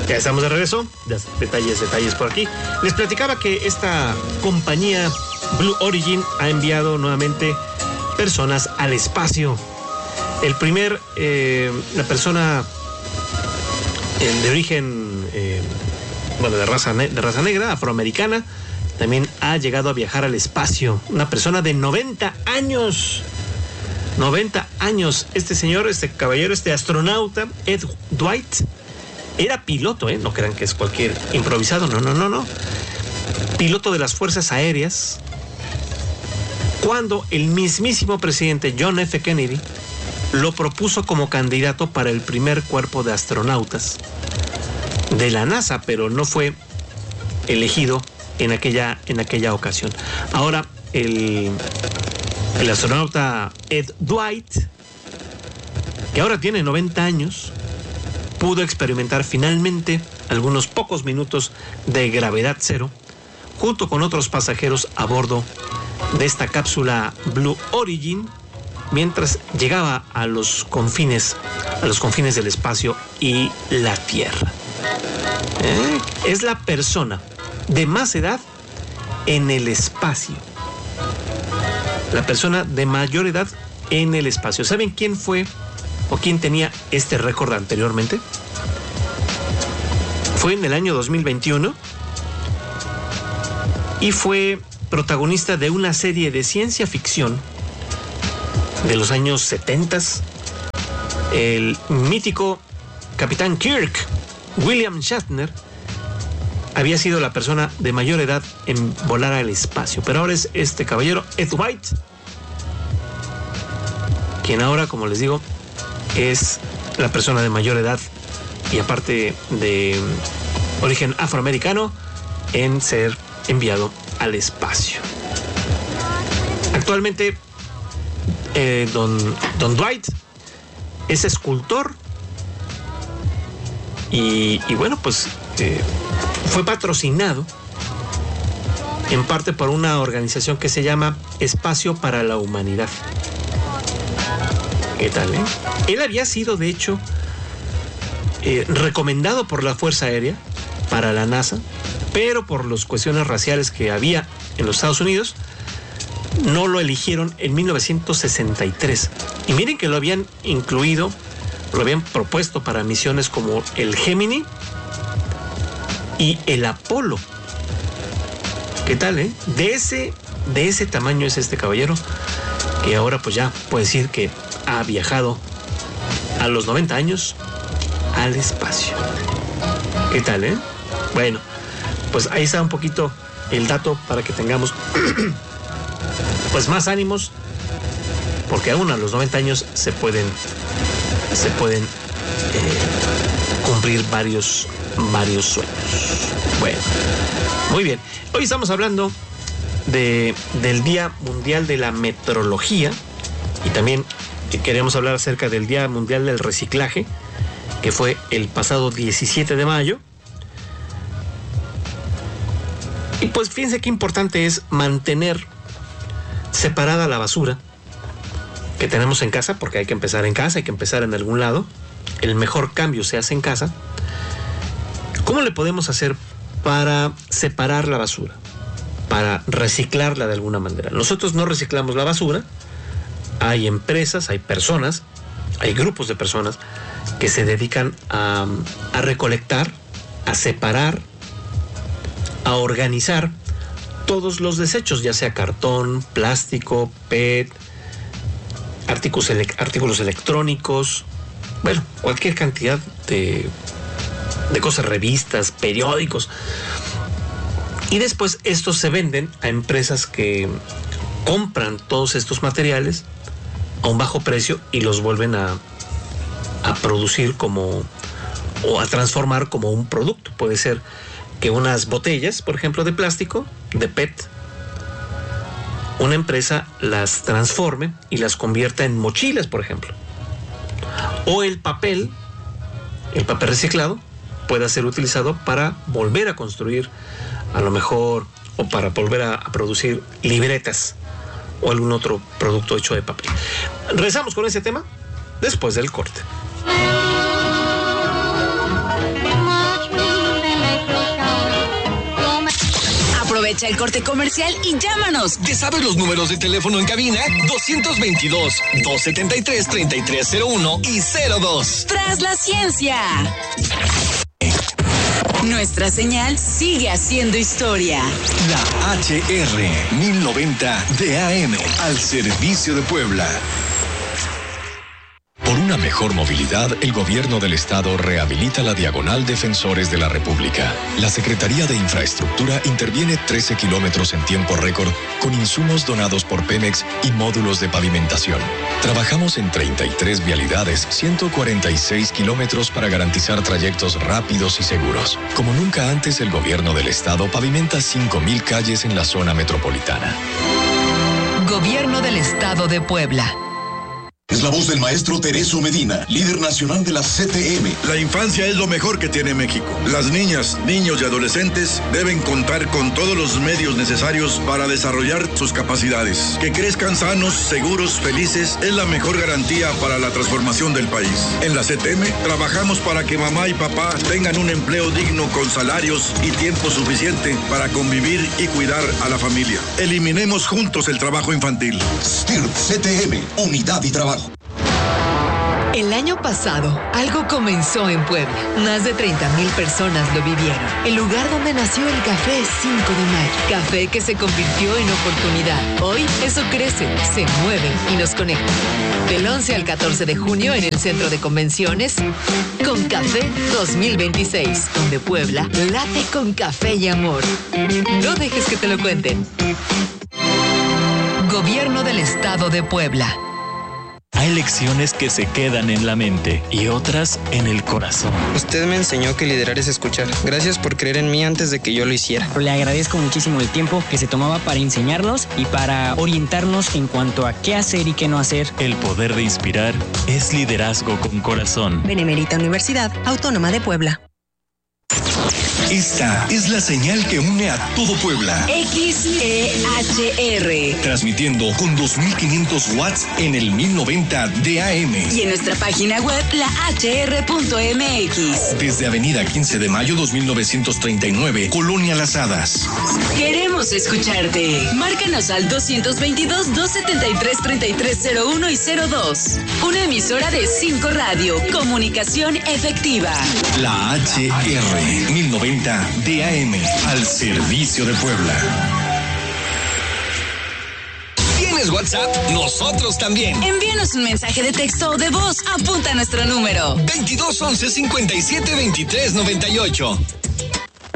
Ya estamos de regreso. Detalles por aquí. Les platicaba que esta compañía Blue Origin ha enviado nuevamente personas al espacio. La persona de origen, de raza negra, afroamericana, también ha llegado a viajar al espacio. Una persona de 90 años. 90 años. Este caballero, este astronauta, Ed Dwight, era piloto, no crean que es cualquier improvisado, no. Piloto de las Fuerzas Aéreas, cuando el mismísimo presidente John F. Kennedy lo propuso como candidato para el primer cuerpo de astronautas de la NASA, pero no fue elegido en aquella ocasión. Ahora, el astronauta Ed Dwight, que ahora tiene 90 años, pudo experimentar finalmente algunos pocos minutos de gravedad cero junto con otros pasajeros a bordo de esta cápsula Blue Origin mientras llegaba a los confines del espacio y la Tierra. Es la persona de más edad en el espacio. La persona de mayor edad en el espacio. ¿Saben quién fue o quién tenía este récord anteriormente? Fue en el año 2021 y fue protagonista de una serie de ciencia ficción de los años 70. El mítico Capitán Kirk, William Shatner, había sido la persona de mayor edad en volar al espacio, pero ahora es este caballero, Ed Dwight, quien ahora, como les digo, es la persona de mayor edad y aparte de origen afroamericano en ser enviado al espacio. Actualmente, Don Dwight es escultor y bueno, pues fue patrocinado en parte por una organización que se llama Espacio para la Humanidad. ¿Qué tal, Él había sido, de hecho, recomendado por la Fuerza Aérea para la NASA, pero por las cuestiones raciales que había en los Estados Unidos, no lo eligieron en 1963. Y miren que lo habían incluido, lo habían propuesto para misiones como el Gemini y el Apolo. ¿Qué tal, De ese tamaño es este caballero, que ahora pues ya puede decir que ha viajado a los 90 años al espacio. ¿Qué tal, Bueno, pues ahí está un poquito el dato para que tengamos pues más ánimos, porque aún a los 90 años se pueden cumplir varios sueños. Bueno, muy bien. Hoy estamos hablando del Día Mundial de la Metrología y también queremos hablar acerca del Día Mundial del Reciclaje, que fue el pasado 17 de mayo. Y pues fíjense qué importante es mantener separada la basura que tenemos en casa, porque hay que empezar en casa, hay que empezar en algún lado. El mejor cambio se hace en casa. ¿Cómo le podemos hacer para separar la basura? Para reciclarla de alguna manera. Nosotros no reciclamos la basura. Hay empresas, hay personas, hay grupos de personas que se dedican a recolectar, a separar, a organizar todos los desechos, ya sea cartón, plástico, PET, artículos electrónicos, bueno, cualquier cantidad de cosas, revistas, periódicos. Y después estos se venden a empresas que compran todos estos materiales a un bajo precio y los vuelven a producir o a transformar como un producto. Puede ser que unas botellas, por ejemplo, de plástico, de PET, una empresa las transforme y las convierta en mochilas, por ejemplo. O el papel reciclado pueda ser utilizado para volver a construir, a lo mejor, o para volver a producir libretas o algún otro producto hecho de papel. Regresamos con ese tema después del corte. Aprovecha el corte comercial y llámanos. ¿Te sabes los números de teléfono en cabina? 222-273-3301 y 02. Tras la ciencia. Nuestra señal sigue haciendo historia. La HR 1090 de AM al servicio de Puebla. Por una mejor movilidad, el gobierno del estado rehabilita la diagonal Defensores de la República. La Secretaría de Infraestructura interviene 13 kilómetros en tiempo récord con insumos donados por Pemex y módulos de pavimentación. Trabajamos en 33 vialidades, 146 kilómetros para garantizar trayectos rápidos y seguros. Como nunca antes, el gobierno del estado pavimenta 5,000 calles en la zona metropolitana. Gobierno del Estado de Puebla. Es la voz del maestro Tereso Medina, líder nacional de la CTM. La infancia es lo mejor que tiene México. Las niñas, niños y adolescentes deben contar con todos los medios necesarios para desarrollar sus capacidades. Que crezcan sanos, seguros, felices es la mejor garantía para la transformación del país. En la CTM trabajamos para que mamá y papá tengan un empleo digno con salarios y tiempo suficiente para convivir y cuidar a la familia. Eliminemos juntos el trabajo infantil. STIRP CTM, unidad y trabajo. El año pasado, algo comenzó en Puebla. Más de 30,000 personas lo vivieron. El lugar donde nació el café 5 de mayo. Café que se convirtió en oportunidad. Hoy, eso crece, se mueve y nos conecta. Del 11 al 14 de junio en el Centro de Convenciones, Con Café 2026, donde Puebla late con café y amor. No dejes que te lo cuenten. Gobierno del Estado de Puebla. Hay lecciones que se quedan en la mente y otras en el corazón. Usted me enseñó que liderar es escuchar. Gracias por creer en mí antes de que yo lo hiciera. Le agradezco muchísimo el tiempo que se tomaba para enseñarnos y para orientarnos en cuanto a qué hacer y qué no hacer. El poder de inspirar es liderazgo con corazón. Benemérita Universidad Autónoma de Puebla. Esta es la señal que une a todo Puebla. XEHR. Transmitiendo con 2,500 watts en el 1090 de AM. Y en nuestra página web, lahr.mx. Desde Avenida 15 de Mayo 2939, Colonia Las Hadas. Queremos escucharte. Márcanos al 222-273-3301 y 02. Una emisora de 5 Radio. Comunicación efectiva. La HR 1090 DAM al servicio de Puebla. ¿Tienes WhatsApp? Nosotros también. Envíanos un mensaje de texto o de voz. Apunta nuestro número. 22 11 57 23 98.